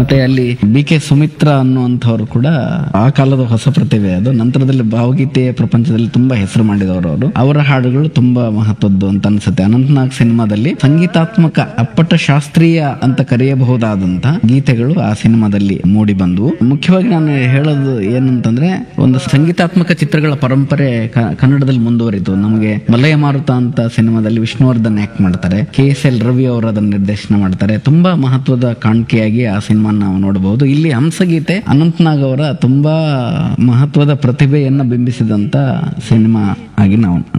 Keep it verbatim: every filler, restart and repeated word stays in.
ಮತ್ತೆ ಅಲ್ಲಿ B K Sumitra ಅನ್ನುವಂಥವ್ರು ಕೂಡ ಆ ಕಾಲದ ಹೊಸ ಪ್ರತಿಭೆ. ಅದು ನಂತರದಲ್ಲಿ ಭಾವಗೀತೆಯ ಪ್ರಪಂಚದಲ್ಲಿ ತುಂಬಾ ಹೆಸರು ಮಾಡಿದವರು ಅವರು. ಅವರ ಹಾಡುಗಳು ತುಂಬಾ ಮಹತ್ವದ್ದು ಅಂತ ಅನ್ಸುತ್ತೆ. ಅನಂತನಾಗ್ ಸಿನಿಮಾದಲ್ಲಿ ಸಂಗೀತಾತ್ಮಕ ಅಪ್ಪಟ ಶಾಸ್ತ್ರೀಯ ಅಂತ ಕರೆಯಬಹುದಾದಂತ ಗೀತೆಗಳು ಆ ಸಿನಿಮಾದಲ್ಲಿ ಮೂಡಿ ಬಂದವು. ಮುಖ್ಯವಾಗಿ ನಾನು ಹೇಳೋದು ಏನಂತಂದ್ರೆ, ಒಂದು ಸಂಗೀತಾತ್ಮಕ ಚಿತ್ರಗಳ ಪರಂಪರೆ ಕನ್ನಡದಲ್ಲಿ ಮುಂದುವರಿತು. ನಮಗೆ ಮಲಯ ಮಾರುತ ಅಂತ ಸಿನಿಮಾದಲ್ಲಿ ವಿಷ್ಣುವರ್ಧನ್ ಆಕ್ಟ್ ಮಾಡ್ತಾರೆ, ಕೆ ಎಸ್ ಎಲ್ ರವಿ ಅವರು ಅದನ್ನು ನಿರ್ದೇಶನ ಮಾಡ್ತಾರೆ. ತುಂಬಾ ಮಹತ್ವದ ಕಾಣಿಕೆಯಾಗಿ ಆ ಸಿನಿಮಾ ನಾವು ನೋಡಬಹುದು. ಇಲ್ಲಿ ಹಂಸಗೀತೆ ಅನಂತನಾಗ್ ಅವರ ತುಂಬಾ ಮಹತ್ವದ ಪ್ರತಿಭೆಯನ್ನ ಬಿಂಬಿಸಿದಂತ ಸಿನಿಮಾ ಆಗಿ ನಾವು